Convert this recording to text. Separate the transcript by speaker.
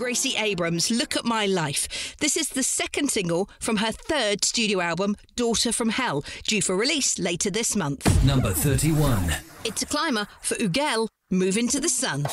Speaker 1: Gracie Abrams, Look at My Life. This is the second single from her third studio album, Daughter from Hell, due for release later this month.
Speaker 2: Number 31.
Speaker 1: It's a climber for Ugel, Move Into the Sun.